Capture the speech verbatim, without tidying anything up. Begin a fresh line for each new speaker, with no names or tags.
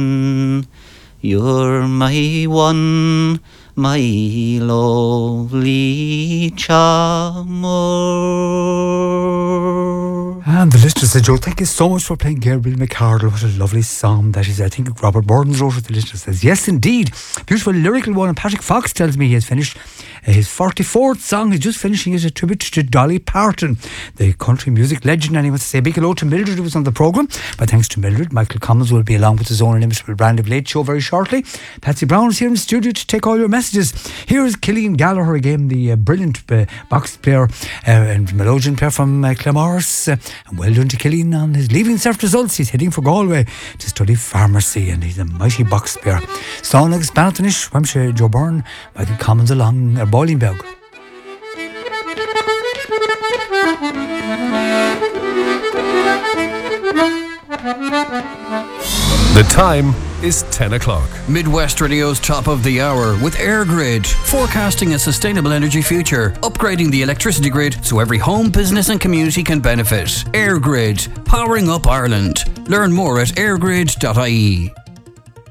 You're my one, my lovely charmer.
And the listener said, Joe, thank you so much for playing Gabriel McArdle. What a lovely song that is. I think Robert Burns wrote it, the listener says. Yes, indeed. Beautiful lyrical one. And Patrick Fox tells me he has finished his forty-fourth song. He's just finishing it, a tribute to Dolly Parton, the country music legend. And he wants to say a big hello to Mildred, who was on the programme. But thanks to Mildred, Michael Commons will be along with his own inimitable brand of Late Show very shortly. Patsy Brown is here in the studio to take all your messages. Here is Killian Gallagher again, the uh, brilliant uh, box player uh, and melodeon player from uh, Claremorris. Uh, and well done to Killian on his leaving cert results. He's heading for Galway to study pharmacy, and he's a mighty box player. Slánagus Banatanish, Wemshe Joe Byrne, Michael Commons along uh, Bolingbeg.
The time is ten o'clock.
Midwest Radio's top of the hour with AirGrid, forecasting a sustainable energy future, upgrading the electricity grid so every home, business and community can benefit. AirGrid, powering up Ireland. Learn more at airgrid dot I E.